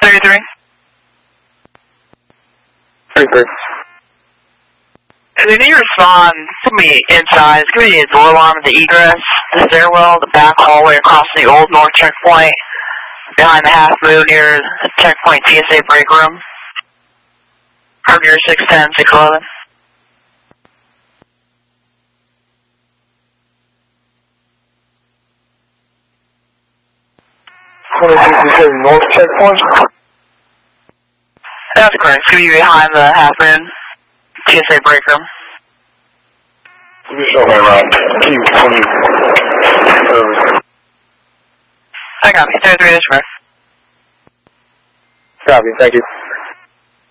33. 33. If you need to respond, it's going to be inside. It's going to be a door alarm at the egress, the stairwell, the back hallway across the old north checkpoint, behind the half moon near the checkpoint TSA break room. Harvey 610, 611. North checkpoint? That's correct. It's going to be behind the half moon TSA break room. Show me around. I got me. 33 this way. Copy. Thank you.